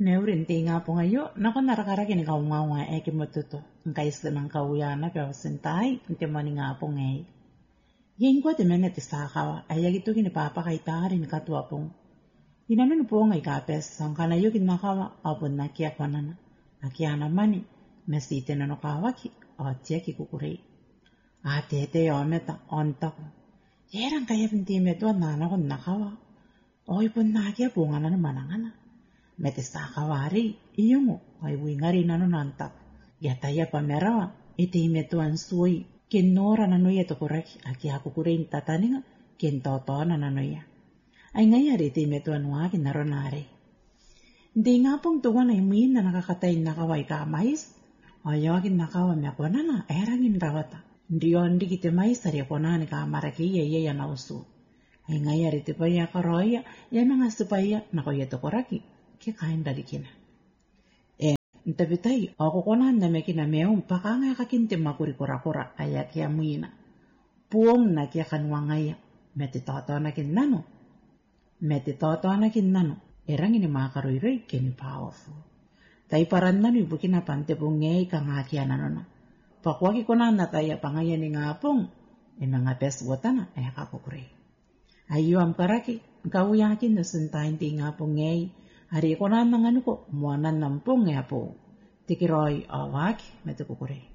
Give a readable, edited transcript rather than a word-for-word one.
Neurin tinga pongayo nako narakara kini ka umawa e ki motuto nkai senang ka uyana pe sentai nte mani nga pongai yengo te mene te sakawa aya gitu kini papa kai tari ni katua pong inanu ni ponga ka pes sankana yo kini nakawa abun na kia kwanana akiana mani mesi te no kawaki atia ki kukure a te yo meta ontako yeran kaya pinti meto nana ko nakawa oi pun na kia ponga na manangana mete sakawari iyongo ai wingari nano nanta ya taya pamerawa ite imetuan sui ken nora nano ya to koraki aki aku kurein tataninga ken toto nano ya ai ngai ari ite imetuan wa ki naro nare ndi ngapong tuwa na imin na nakakatain nakawai ka mais ayo ki nakawa me akona na erangin rawata ndiyo ndi kite mais ari akona ni ka maraki ya na usu ai ngai ari te pa ya karoya ya mga supaya nakoya to koraki ke kain dari kina. Ntabitai, ako konan na mekina meong pakanga kakinte makuri kura-kura aya kia muina. Puong na kia kanwangaya, meti toto na kinano. Meti toto na kinano, erang ini makaroiroi kini powerful. Tai paran nanu bukina pante pungei ka ngakia nanona. Pakwaki konan na taya pangaya ni ngapong, mga pes wotana aya kakukuri. Ayo am karaki, kau yakin na suntain ti ngapong ngei, hari konan nang ano ko, muanan nampong nga po. Tikiroi awak, metu kukure.